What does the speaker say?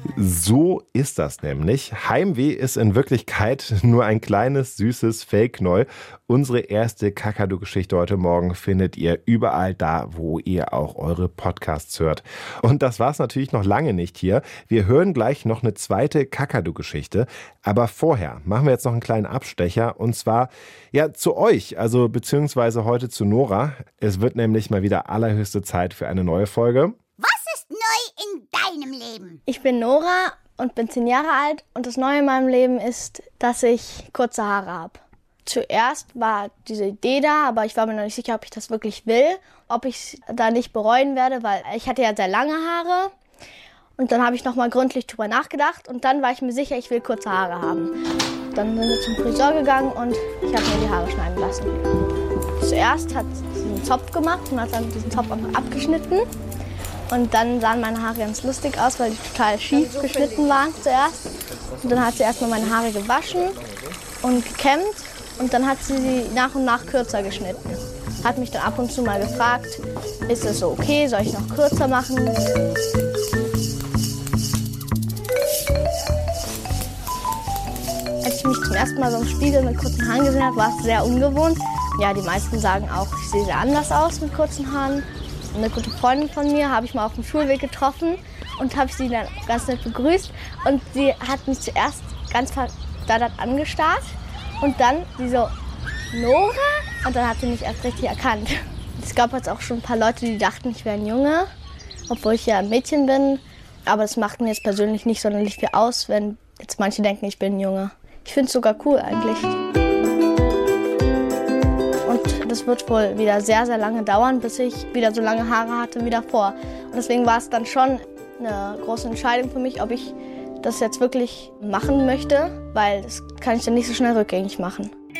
So ist das nämlich. Heimweh ist in Wirklichkeit nur ein kleines, süßes Fake-Neu. Unsere erste Kakadu-Geschichte heute Morgen findet ihr überall da, wo ihr auch eure Podcasts hört. Und das war's natürlich noch lange nicht hier. Wir hören gleich noch eine zweite Kakadu-Geschichte. Aber vorher machen wir jetzt noch einen kleinen Abstecher. Und zwar ja zu euch, also beziehungsweise heute zu Nora. Es wird nämlich mal wieder allerhöchste Zeit für eine neue Folge. In deinem Leben? Ich bin Nora und bin 10 Jahre alt und das Neue in meinem Leben ist, dass ich kurze Haare habe. Zuerst war diese Idee da, aber ich war mir noch nicht sicher, ob ich das wirklich will, ob ich es da nicht bereuen werde, weil ich hatte ja sehr lange Haare und dann habe ich nochmal gründlich drüber nachgedacht und dann war ich mir sicher, ich will kurze Haare haben. Dann sind wir zum Friseur gegangen und ich habe mir die Haare schneiden lassen. Zuerst hat sie einen Zopf gemacht und hat dann diesen Zopf einfach abgeschnitten. Und dann sahen meine Haare ganz lustig aus, weil die total schief geschnitten waren zuerst. Und dann hat sie erstmal meine Haare gewaschen und gekämmt. Und dann hat sie nach und nach kürzer geschnitten. Hat mich dann ab und zu mal gefragt, ist es so okay, soll ich noch kürzer machen? Als ich mich zum ersten Mal so im Spiegel mit kurzen Haaren gesehen habe, war es sehr ungewohnt. Ja, die meisten sagen auch, ich sehe sehr anders aus mit kurzen Haaren. Eine gute Freundin von mir habe ich mal auf dem Schulweg getroffen und habe sie dann ganz nett begrüßt. Und sie hat mich zuerst ganz verdattert angestarrt und dann sie so, Nora? Und dann hat sie mich erst richtig erkannt. Es gab jetzt auch schon ein paar Leute, die dachten, ich wäre ein Junge, obwohl ich ja ein Mädchen bin. Aber das macht mir jetzt persönlich nicht sonderlich viel aus, wenn jetzt manche denken, ich bin ein Junge. Ich finde es sogar cool eigentlich. Das wird wohl wieder sehr, sehr lange dauern, bis ich wieder so lange Haare hatte wie davor. Und deswegen war es dann schon eine große Entscheidung für mich, ob ich das jetzt wirklich machen möchte, weil das kann ich dann nicht so schnell rückgängig machen.